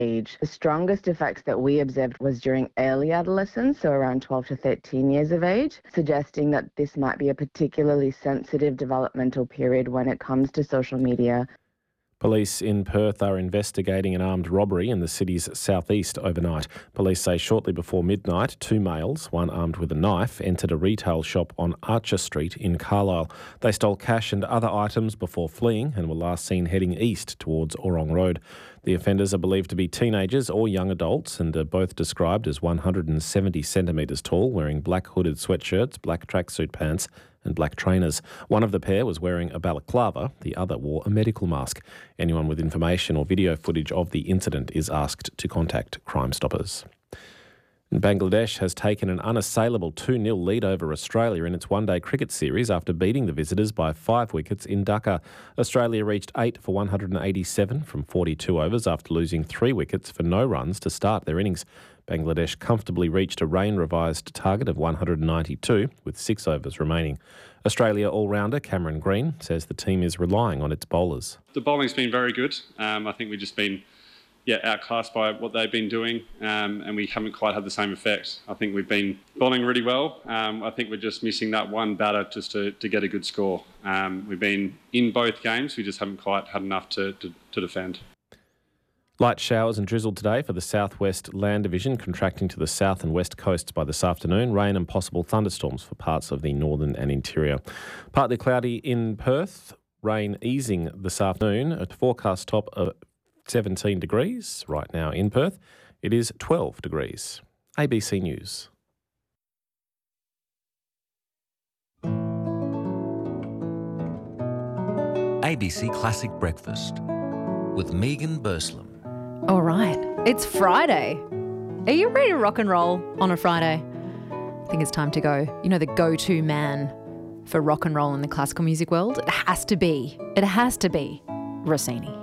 age. The strongest effects that we observed was during early adolescence, so around 12 to 13 years of age, suggesting that this might be a particularly sensitive developmental period when it comes to social media. Police in Perth are investigating an armed robbery in the city's southeast overnight. Police say shortly before midnight, two males, one armed with a knife, entered a retail shop on Archer Street in Carlisle. They stole cash and other items before fleeing and were last seen heading east towards Orong Road. The offenders are believed to be teenagers or young adults and are both described as 170 centimetres tall, wearing black hooded sweatshirts, black tracksuit pants and black trainers. One of the pair was wearing a balaclava, the other wore a medical mask. Anyone with information or video footage of the incident is asked to contact Crime Stoppers. Bangladesh has taken an unassailable 2-0 lead over Australia in its one-day cricket series after beating the visitors by 5 wickets in Dhaka. Australia reached 8 for 187 from 42 overs after losing 3 wickets for no runs to start their innings. Bangladesh comfortably reached a rain-revised target of 192 with 6 overs remaining. Australia all-rounder Cameron Green says the team is relying on its bowlers. The bowling's been very good. I think we've just been outclassed by what they've been doing, and we haven't quite had the same effect. I think we've been bowling really well. I think we're just missing that one batter just to get a good score. We've been in both games, we just haven't quite had enough to defend. Light showers and drizzle today for the southwest land division, contracting to the south and west coasts by this afternoon. Rain and possible thunderstorms for parts of the northern and interior. Partly cloudy in Perth, rain easing this afternoon. A forecast top of 17 degrees right now in Perth. It is 12 degrees. ABC News. ABC Classic Breakfast with Megan Burslam. All right, it's Friday. Are you ready to rock and roll on a Friday? I think it's time to go. You know, the go-to man for rock and roll in the classical music world? It has to be Rossini.